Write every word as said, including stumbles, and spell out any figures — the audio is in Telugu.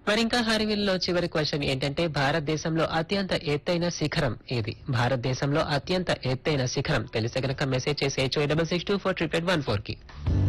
మరి ఇంకా హారివిల్లో చివరి క్వశ్చన్ ఏంటంటే భారతదేశంలో అత్యంత ఎత్తైన శిఖరం ఏది? భారతదేశంలో అత్యంత ఎత్తైన శిఖరం తెలిస్తే గనక మెసేజ్ చేసి eight double six two four triple eight one four కి.